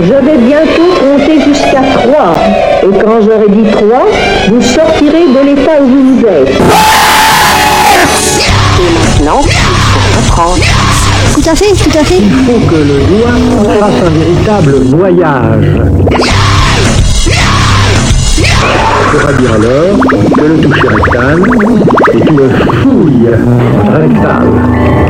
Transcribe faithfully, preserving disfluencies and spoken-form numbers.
Je vais bientôt compter jusqu'à trois. Et quand j'aurai dit trois, vous sortirez de l'état où vous êtes. Et maintenant, il faut reprendre. Tout à fait, tout à fait. Il faut que le doigt fasse un véritable voyage. Je pourrais dire alors que le toucher rectal est une fouille rectale.